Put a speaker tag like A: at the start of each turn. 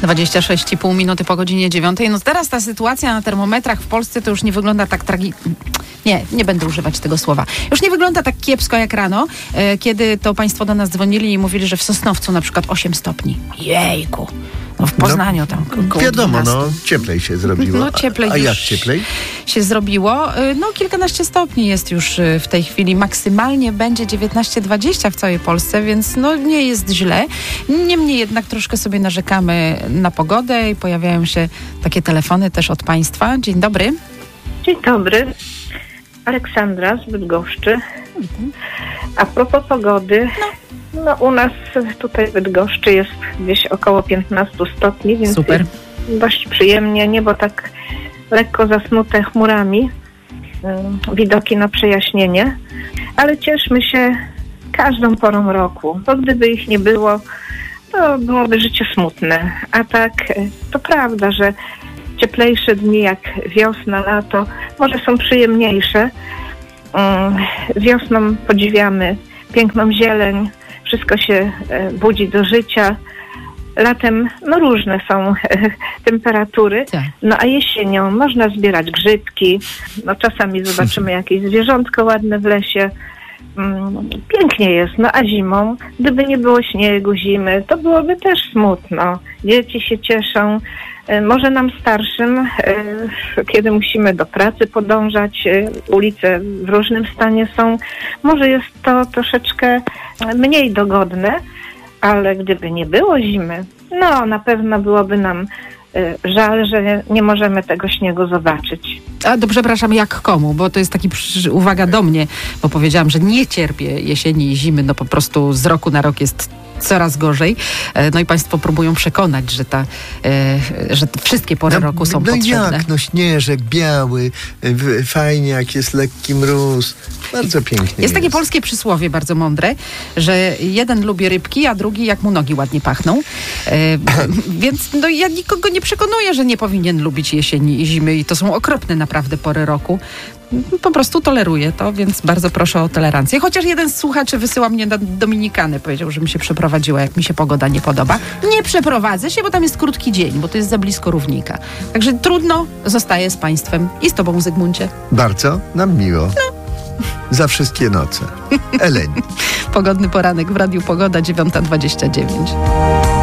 A: 26,5 minuty po godzinie 9. No teraz ta sytuacja na termometrach w Polsce to już nie wygląda tak tragicznie. Nie będę używać tego słowa. Już nie wygląda tak kiepsko jak rano, kiedy to państwo do nas dzwonili i mówili, że w Sosnowcu na przykład 8 stopni. Jejku. No w Poznaniu tam koło
B: wiadomo,
A: 12.
B: Cieplej się zrobiło.
A: No cieplej
B: A
A: już
B: jak cieplej?
A: się zrobiło. No kilkanaście stopni jest już w tej chwili. Maksymalnie będzie 19-20 w całej Polsce, więc no nie jest źle. Niemniej jednak troszkę sobie narzekamy na pogodę i pojawiają się takie telefony też od państwa. Dzień dobry.
C: Dzień dobry. Aleksandra z Bydgoszczy. A propos pogody, no u nas tutaj w Bydgoszczy jest gdzieś około 15 stopni, więc
A: Super.
C: jest dość przyjemnie. Niebo tak lekko zasnute chmurami, widoki na przejaśnienie, ale cieszmy się każdą porą roku, bo gdyby ich nie było, to byłoby życie smutne. A tak, to prawda, że cieplejsze dni jak wiosna, lato może są przyjemniejsze. Wiosną podziwiamy piękną zieleń, wszystko się budzi do życia. Latem różne są temperatury,
A: Tak.
C: a jesienią można zbierać grzybki, czasami zobaczymy jakieś zwierzątko ładne w lesie. Pięknie jest, a zimą, gdyby nie było śniegu, zimy, to byłoby też smutno. Dzieci się cieszą, może nam starszym, kiedy musimy do pracy podążać, ulice w różnym stanie są, może jest to troszeczkę mniej dogodne, ale gdyby nie było zimy, na pewno byłoby nam żal, że nie możemy tego śniegu zobaczyć.
A: A przepraszam, jak komu? Bo to jest taki uwaga do mnie, bo powiedziałam, że nie cierpię jesieni i zimy, po prostu z roku na rok jest coraz gorzej. No i państwo próbują przekonać, że wszystkie pory roku są potrzebne.
B: Jak? Śnieżek biały, fajnie jak jest lekki mróz. Bardzo pięknie
A: Jest takie polskie przysłowie bardzo mądre, że jeden lubi rybki, a drugi jak mu nogi ładnie pachną. Więc ja nikogo nie przekonuję, że nie powinien lubić jesieni i zimy i to są okropne naprawdę pory roku. Po prostu toleruję to, więc bardzo proszę o tolerancję. Chociaż jeden z słuchaczy wysyła mnie na Dominikanę. Powiedział, że mi się przeprowadziła, jak mi się pogoda nie podoba. Nie przeprowadzę się, bo tam jest krótki dzień, bo to jest za blisko równika. Także trudno, zostaję z państwem i z tobą, Zygmuncie.
B: Bardzo nam miło. Za wszystkie noce. Eleni.
A: Pogodny poranek w Radiu Pogoda, 9:29.